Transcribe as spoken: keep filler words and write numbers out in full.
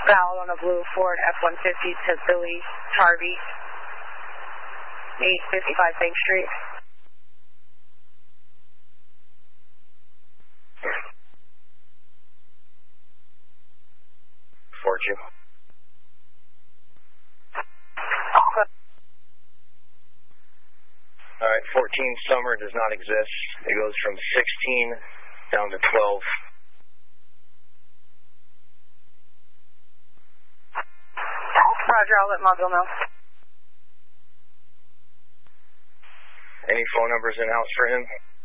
Foul on a blue Ford F one fifty to Billy Tarby, eight fifty-five Bank Street. Four two. All right, fourteen Summer does not exist. It goes from sixteen down to twelve. Roger, I'll let Mobile know. Any phone numbers in house for him?